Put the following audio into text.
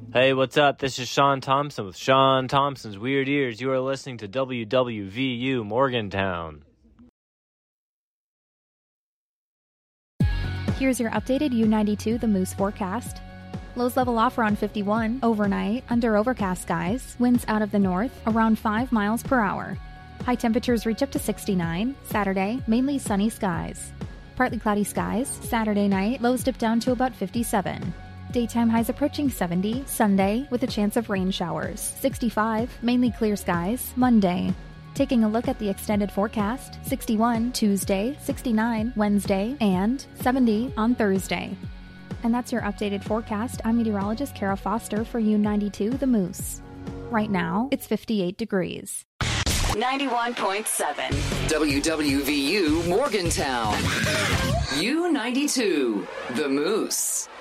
Hey, what's up? This is Sean Thompson with Sean Thompson's Weird Ears. You are listening to WWVU Morgantown. Here's your updated U92 The Moose forecast. Lows level off around 51 overnight under overcast skies. Winds out of the north around 5 miles per hour. High temperatures reach up to 69. Saturday, mainly sunny skies. Partly cloudy skies. Saturday night, lows dip down to about 57. Daytime highs approaching 70. Sunday, with a chance of rain showers. 65, mainly clear skies. Monday. Taking a look at the extended forecast, 61 Tuesday, 69 Wednesday, and 70 on Thursday. And that's your updated forecast. I'm meteorologist Kara Foster for U92 The Moose. Right now, it's 58 degrees. 91.7 WWVU Morgantown. U92 The Moose.